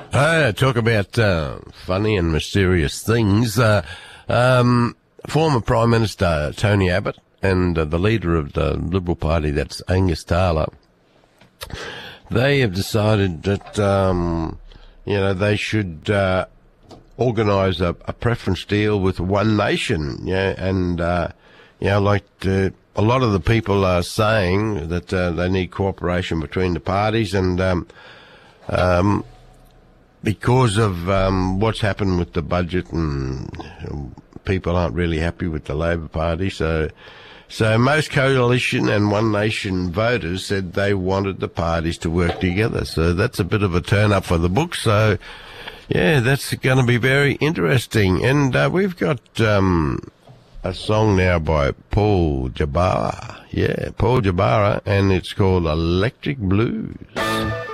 Talk about funny and mysterious things. Former Prime Minister Tony Abbott and the leader of the Liberal Party, that's Angus Taylor, they have decided that they should organise a preference deal with One Nation. A lot of the people are saying that they need cooperation between the parties, and because of what's happened with the budget, and people aren't really happy with the Labor Party, so most Coalition and One Nation voters said they wanted the parties to work together. So that's a bit of a turn up for the book. So yeah, that's going to be very interesting. And we've got a song now by Paul Jabara. Yeah, Paul Jabara, and it's called Electric Blues.